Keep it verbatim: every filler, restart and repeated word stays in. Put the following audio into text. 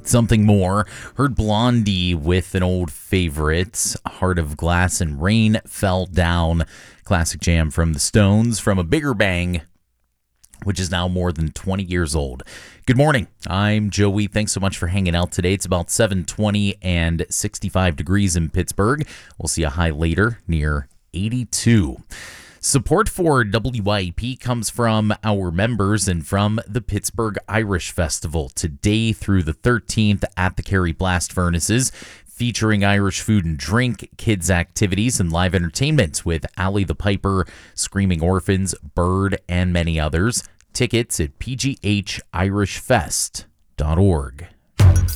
Something more. Heard Blondie with an old favorite, Heart of Glass, and Rain Fell Down. Classic jam from the Stones from A Bigger Bang, which is now more than twenty years old. Good morning. I'm Joey. Thanks so much for hanging out today. It's about seven twenty and sixty-five degrees in Pittsburgh. We'll see a high later near eighty-two. Support for W Y E P comes from our members and from the Pittsburgh Irish Festival today through the thirteenth at the Cary Blast Furnaces, featuring Irish food and drink, kids' activities, and live entertainment with Ally the Piper, Screaming Orphans, Bird, and many others. Tickets at p g h irish fest dot org.